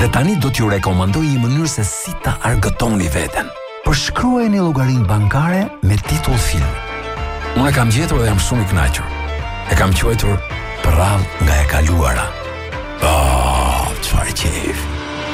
Dhe tani do t'ju rekomandoj një mënyrë se si ta argëtoni veten. Përshkruajeni llogarinë bankare me titull film. Unë e kam gjetur dhe jam shumë i kënaqur. E kam quajtur Prrall nga e kaluara. Oh, çfarë qejf.